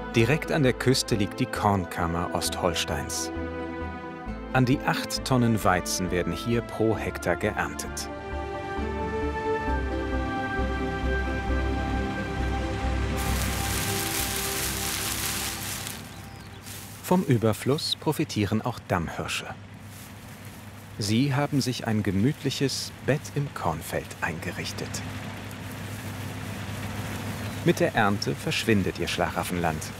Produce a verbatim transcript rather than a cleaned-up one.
Direkt an der Küste liegt die Kornkammer Ostholsteins. An die acht Tonnen Weizen werden hier pro Hektar geerntet. Vom Überfluss profitieren auch Dammhirsche. Sie haben sich ein gemütliches Bett im Kornfeld eingerichtet. Mit der Ernte verschwindet ihr Schlaraffenland.